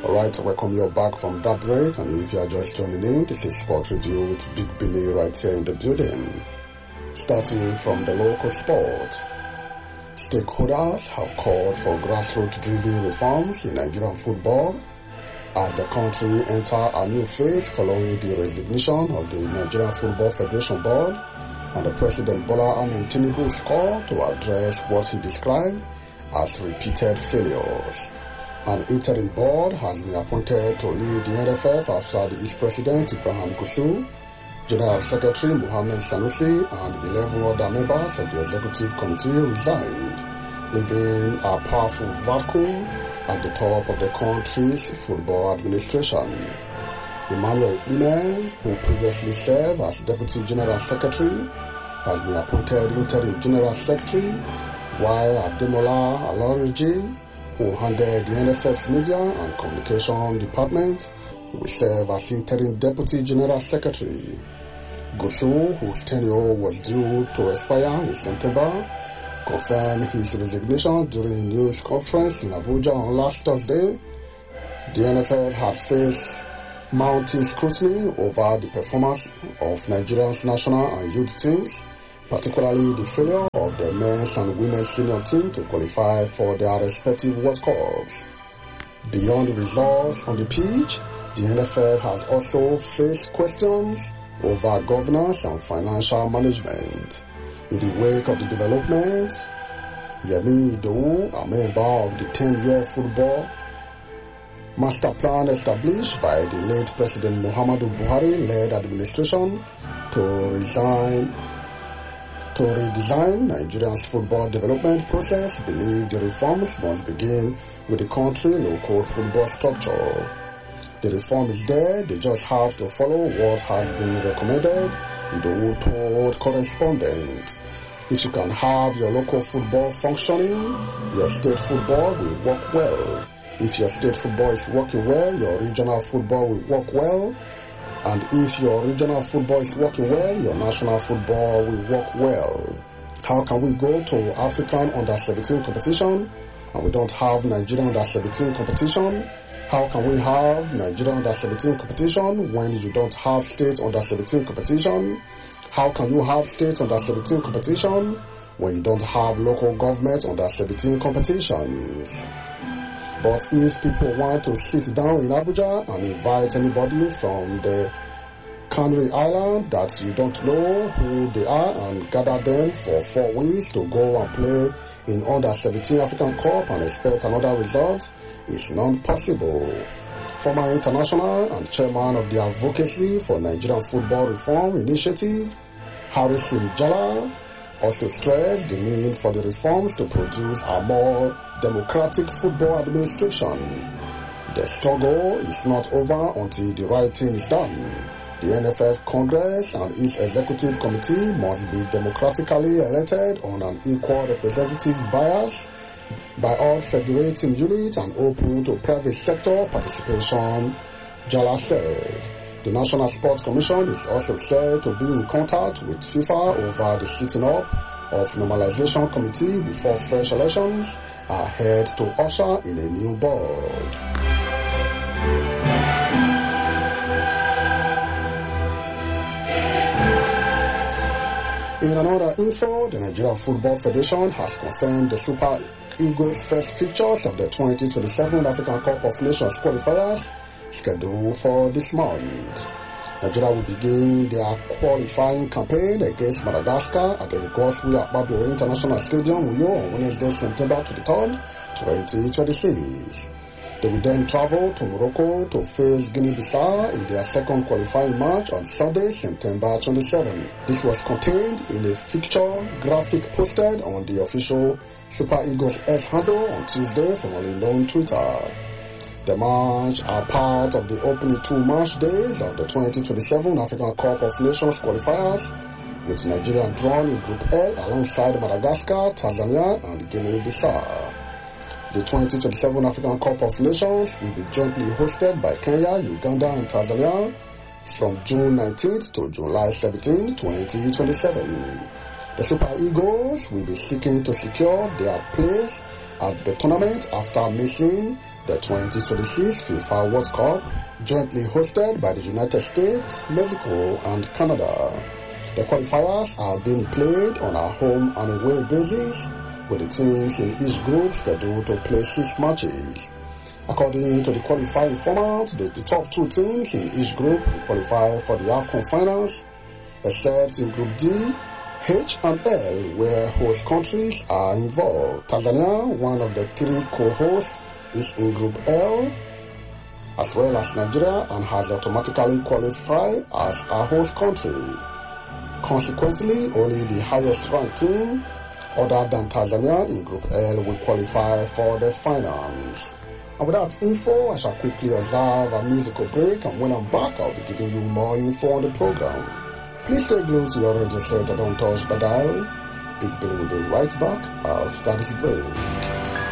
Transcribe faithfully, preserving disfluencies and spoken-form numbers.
Alright, welcome you back from that break, and if you are just joining in, this is Sport Review with Big Billy right here in the building. Starting from the local sport, stakeholders have called for grassroots-driven reforms in Nigerian football as the country enters a new phase following the resignation of the Nigerian Football Federation Board and the President Bola Ahmed Tinubu's call to address what he described as repeated failures. An interim board has been appointed to lead the N F F after the ex-president Ibrahim Gusau, General Secretary Mohammed Sanusi, and eleven other members of the executive committee resigned, leaving a powerful vacuum at the top of the country's football administration. Emmanuel Ine, who previously served as Deputy General Secretary, has been appointed Interim General Secretary, while Ademola Aloriji, who handled the N F F's Media and Communication Department, will serve as Interim Deputy General Secretary. Gusau, whose tenure was due to expire in September, confirmed his resignation during a news conference in Abuja on last Thursday. The N F F had faced mounting scrutiny over the performance of Nigeria's national and youth teams, particularly the failure of the men's and women's senior team to qualify for their respective World Cups. Beyond the results on the pitch, the N F F has also faced questions over governance and financial management. In the wake of the development, Yemi Idowu, a member of the ten-year football master plan established by the late President Muhammadu Buhari-led administration to resign to redesign Nigeria's football development process, believe the reforms must begin with the country's local football structure. The reform is there, they just have to follow what has been recommended, Idowu told correspondents. If you can have your local football functioning, your state football will work well. If your state football is working well, your regional football will work well. And if your regional football is working well, your national football will work well. How can we go to African under seventeen competition and we don't have Nigerian under seventeen competition? How can we have Nigerian under seventeen competition when you don't have state under seventeen competition? How can you have state under seventeen competition when you don't have local government under seventeen competitions? But if people want to sit down in Abuja and invite anybody from the Canary Island that you don't know who they are and gather them for four weeks to go and play in under seventeen African Cup and expect another result, is not possible. Former international and chairman of the Advocacy for Nigerian Football Reform Initiative, Harrison Jala, also stressed the need for the reforms to produce a more democratic football administration. The struggle is not over until the right thing is done. The N F F Congress and its executive committee must be democratically elected on an equal representative bias by all federating units and open to private sector participation, Jala said. The National Sports Commission is also said to be in contact with FIFA over the setting up of normalization committee before fresh elections are ahead to usher in a new board. In another info, the Nigerian Football Federation has confirmed the Super Eagles' first fixtures of the twenty twenty-seven African Cup of Nations qualifiers scheduled for this month. Nigeria will begin their qualifying campaign against Madagascar at the Godswill Akpabio International Stadium, Uyo, on Wednesday, September twenty-third, twenty twenty-six. They will then travel to Morocco to face Guinea-Bissau in their second qualifying match on Sunday, September twenty-seventh. This was contained in a fixture graphic posted on the official Super Eagles X handle on Tuesday from an unknown Twitter. The match are part of the opening two match days of the twenty twenty-seven African Cup of Nations qualifiers, with Nigeria drawn in Group L alongside Madagascar, Tanzania, and Guinea-Bissau. The twenty twenty-seven African Cup of Nations will be jointly hosted by Kenya, Uganda, and Tanzania from June nineteenth to July seventeenth, twenty twenty-seven. The Super Eagles will be seeking to secure their place at the tournament after missing the twenty twenty-six FIFA World Cup, jointly hosted by the United States, Mexico, and Canada. The qualifiers are being played on a home and away basis, with the teams in each group scheduled to play six matches. According to the qualifying format, the, the top two teams in each group will qualify for the AFCON finals, except in Group D, H and L, where host countries are involved. Tanzania, one of the three co-hosts, is in Group L, as well as Nigeria, and has automatically qualified as a host country. Consequently, only the highest ranked team, other than Tanzania, in Group L will qualify for the finals. And with that info, I shall quickly observe a musical break, and when I'm back, I'll be giving you more info on the program. Please stay glued to your radio set and don't touch the dial. Big Bill will be right back after this break.